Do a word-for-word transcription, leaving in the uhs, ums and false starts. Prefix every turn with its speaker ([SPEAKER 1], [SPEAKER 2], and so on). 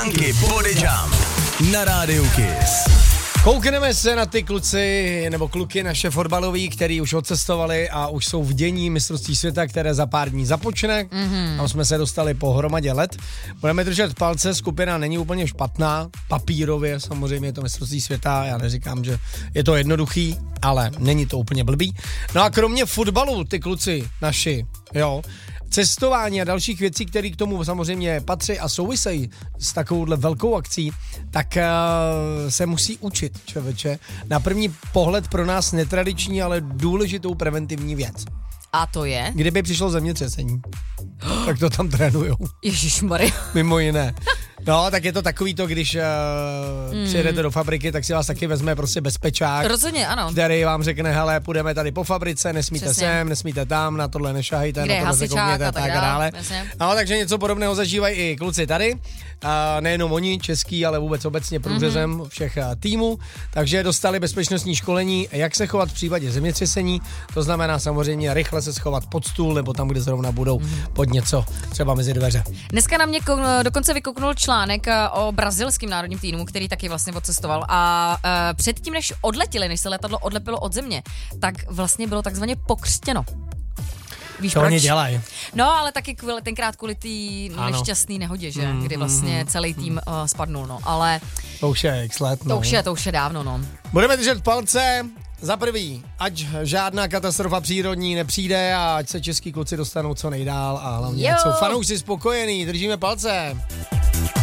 [SPEAKER 1] Funky Body Jump na rádiu Kiss.
[SPEAKER 2] Koukneme se na ty kluci, nebo kluky naše fotbaloví, který už odcestovali a už jsou v dění mistrovství světa, které za pár dní započne. Mm-hmm. Tam jsme se dostali po hromadě let. Budeme držet palce, skupina není úplně špatná, papírově samozřejmě je to mistrovství světa, já neříkám, že je to jednoduchý, ale není to úplně blbý. No a kromě fotbalu, ty kluci naši, jo, cestování a dalších věcí, které k tomu samozřejmě patří a souvisejí s takovouhle velkou akcí, tak uh, se musí učit, člověče. Na první pohled pro nás netradiční, ale důležitou preventivní věc.
[SPEAKER 3] A to je?
[SPEAKER 2] Kdyby přišlo zemětřesení, tak to tam trénujou.
[SPEAKER 3] Ježišmarja.
[SPEAKER 2] Mimo jiné. No, tak je to takový to, když uh, mm. přijedete do fabriky, tak si vás taky vezme prostě bezpečák.
[SPEAKER 3] Rozhodně, ano.
[SPEAKER 2] Který vám řekne, hele, půjdeme tady po fabrice, nesmíte Přesně. sem, nesmíte tam, na tohle nešahejte,
[SPEAKER 3] Kde
[SPEAKER 2] na tohle se koukněte a tak dále.
[SPEAKER 3] Přesně.
[SPEAKER 2] No, takže něco podobného zažívají i kluci tady. A nejenom oni, český, ale vůbec obecně průřezem mm-hmm. všech týmů. Takže dostali bezpečnostní školení, jak se chovat v případě zemětřesení. To znamená samozřejmě rychle se schovat pod stůl nebo tam, kde zrovna budou, mm-hmm. pod něco, třeba mezi dveře.
[SPEAKER 3] Dneska na mě dokonce vykouknul článek o brazilským národním týmu, který taky vlastně odcestoval a uh, předtím, než odletěli, než se letadlo odlepilo od země, tak vlastně bylo takzvaně pokřtěno. Víš
[SPEAKER 2] to
[SPEAKER 3] proč?
[SPEAKER 2] oni dělají.
[SPEAKER 3] No, ale taky kvůli, tenkrát kvůli té nešťastné nehodě, že? Mm, kdy vlastně mm, celý tým uh, spadnul, no, ale...
[SPEAKER 2] To už je x let, no.
[SPEAKER 3] To už je, to už je dávno, no.
[SPEAKER 2] Budeme držet palce. Za prvý, ať žádná katastrofa přírodní nepřijde a ať se český kluci dostanou co nejdál a hlavně ať jsou fanoušci spokojení. Držíme palce.